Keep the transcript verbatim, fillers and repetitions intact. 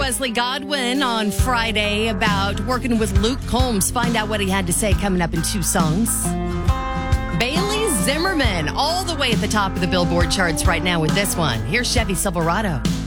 Wesley Godwin on Friday about working with Luke Combs. Find out what he had to say coming up in two songs. Bailey Zimmerman, all the way at the top of the Billboard charts right now with this one. Here's Chevy Silverado.